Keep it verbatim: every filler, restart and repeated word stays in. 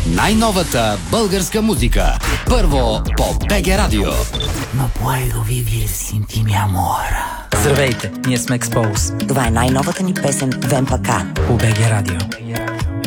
Най-новата българска музика. Първо по БГ Радио. No puedo vivir sin ti, mi amor. Здравейте, ние сме Expose. Това е най-новата ни песен Вемпака по БГ Радио.